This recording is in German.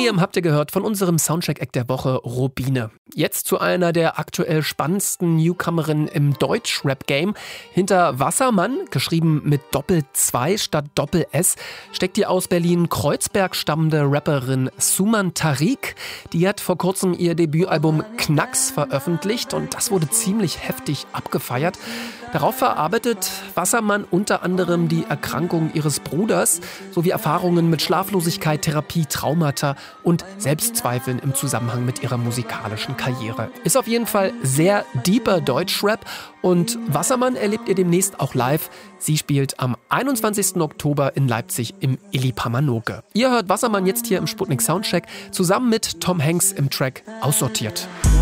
Miriam habt ihr gehört von unserem Soundcheck-Act der Woche, Rubine. Jetzt zu einer der aktuell spannendsten Newcomerinnen im Deutsch-Rap-Game. Hinter Wassermann, geschrieben mit Doppel-2 statt Doppel-S, steckt die aus Berlin-Kreuzberg stammende Rapperin Suman Tariq. Die hat vor kurzem ihr Debütalbum Knacks veröffentlicht und das wurde ziemlich heftig abgefeiert. Darauf verarbeitet Wassermann unter anderem die Erkrankung ihres Bruders sowie Erfahrungen mit Schlaflosigkeit, Therapie, Traumata und Selbstzweifeln im Zusammenhang mit ihrer musikalischen Karriere. Ist auf jeden Fall sehr deeper Deutschrap und Wassermann erlebt ihr demnächst auch live. Sie spielt am 21. Oktober in Leipzig im Illy Pamanoke. Ihr hört Wassermann jetzt hier im Sputnik Soundcheck zusammen mit Tom Hanks im Track Aussortiert.